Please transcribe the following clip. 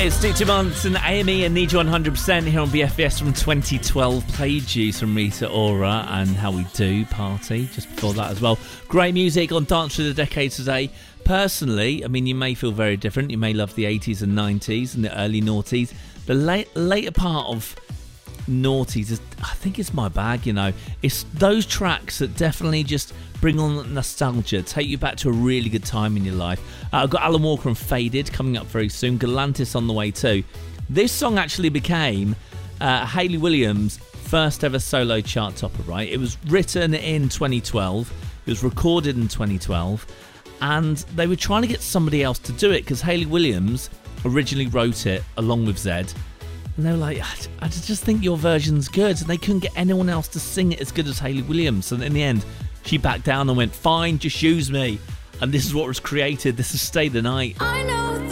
It's Stick 2 Months and AME and Need You 100% here on BFBS from 2012. Played you some Rita Ora and How We Do Party just before that as well. Great music on Dance Through the Decades today. Personally, I mean, you may feel very different. You may love the 80s and 90s and the early noughties. The later part of noughties is, I think it's my bag, you know. It's those tracks that definitely just bring on nostalgia, take you back to a really good time in your life. I've got Alan Walker and Faded coming up very soon. Galantis on the way too. This song actually became Hayley Williams' first ever solo chart topper, right? It was written in 2012. It was recorded in 2012. And they were trying to get somebody else to do it because Hayley Williams originally wrote it along with Zed. And they were like, I just think your version's good. And they couldn't get anyone else to sing it as good as Hayley Williams. And in the end, she backed down and went, fine, just use me. And this is what was created. This is Stay the Night. I know